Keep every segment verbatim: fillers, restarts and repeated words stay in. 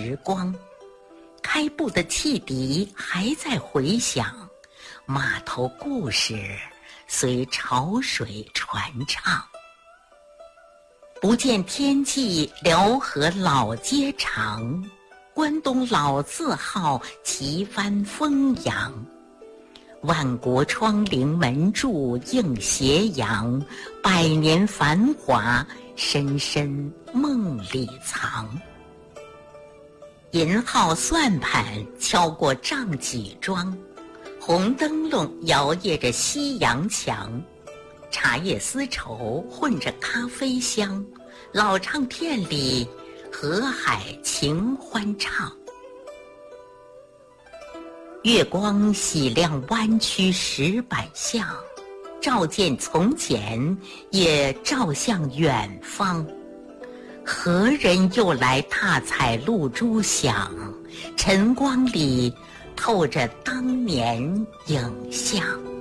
时光，开埠的汽笛还在回响，码头故事随潮水传唱。不见天际辽河老街长，关东老字号旗帆风扬。万国窗棂门柱映斜阳，百年繁华深深梦里藏。银号算盘敲过丈几庄，红灯笼摇曳着夕阳墙。茶叶丝绸混着咖啡香，老唱片里河海情欢唱。月光洗亮弯曲石板巷，照见从前，也照向远方。何人又来踏彩露珠响？晨光里透着当年影像。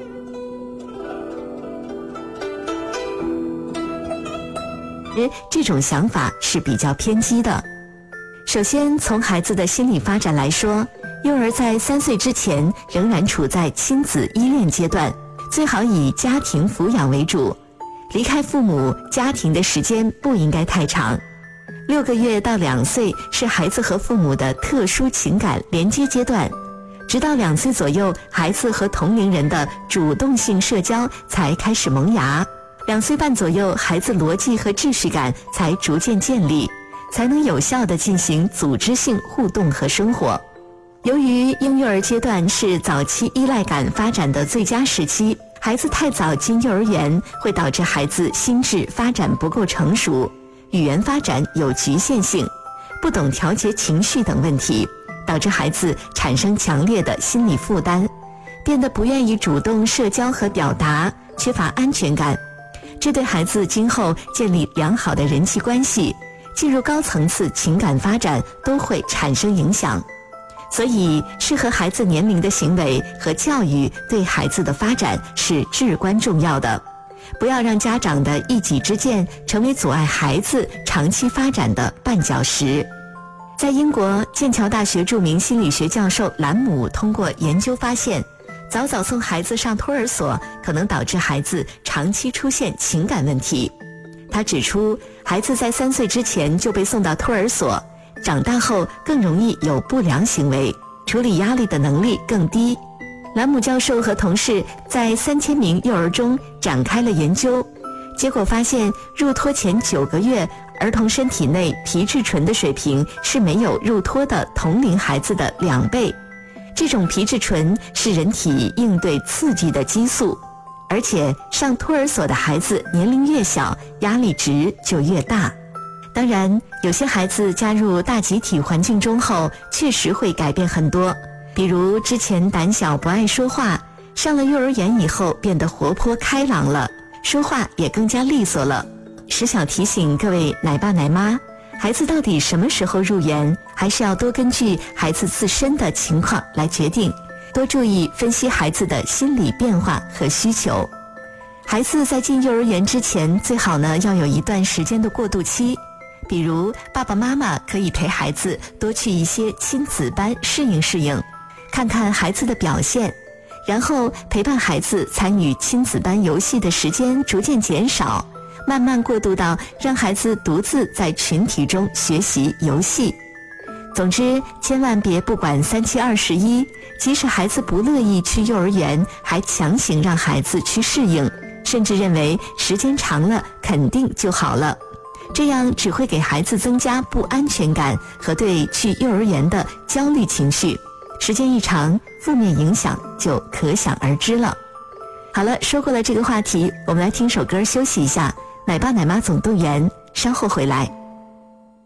这种想法是比较偏激的。首先，从孩子的心理发展来说，幼儿在三岁之前仍然处在亲子依恋阶段，最好以家庭抚养为主，离开父母家庭的时间不应该太长。六个月到两岁是孩子和父母的特殊情感连接阶段，直到两岁左右，孩子和同龄人的主动性社交才开始萌芽。两岁半左右，孩子逻辑和秩序感才逐渐建立，才能有效地进行组织性互动和生活。由于婴幼儿阶段是早期依赖感发展的最佳时期，孩子太早进幼儿园会导致孩子心智发展不够成熟，语言发展有局限性，不懂调节情绪等问题，导致孩子产生强烈的心理负担，变得不愿意主动社交和表达，缺乏安全感。这对孩子今后建立良好的人际关系，进入高层次情感发展都会产生影响。所以，适合孩子年龄的行为和教育对孩子的发展是至关重要的。不要让家长的一己之见成为阻碍孩子长期发展的绊脚石。在英国，剑桥大学著名心理学教授兰姆通过研究发现，早早送孩子上托儿所可能导致孩子长期出现情感问题。他指出，孩子在三岁之前就被送到托儿所，长大后更容易有不良行为，处理压力的能力更低。兰姆教授和同事在三千名幼儿中展开了研究，结果发现入托前九个月，儿童身体内皮质醇的水平是没有入托的同龄孩子的两倍。这种皮质醇是人体应对刺激的激素，而且上托儿所的孩子年龄越小，压力值就越大。当然，有些孩子加入大集体环境中后，确实会改变很多。比如之前胆小不爱说话，上了幼儿园以后变得活泼开朗了，说话也更加利索了。实小提醒各位奶爸奶妈，孩子到底什么时候入园，还是要多根据孩子自身的情况来决定，多注意分析孩子的心理变化和需求。孩子在进幼儿园之前，最好呢要有一段时间的过渡期，比如爸爸妈妈可以陪孩子多去一些亲子班适应适应，看看孩子的表现，然后陪伴孩子参与亲子班游戏的时间逐渐减少，慢慢过渡到让孩子独自在群体中学习游戏。总之，千万别不管三七二十一，即使孩子不乐意去幼儿园，还强行让孩子去适应，甚至认为时间长了肯定就好了。这样只会给孩子增加不安全感和对去幼儿园的焦虑情绪，时间一长，负面影响就可想而知了。好了，说过了这个话题，我们来听首歌休息一下。奶爸奶妈总动员，稍后回来。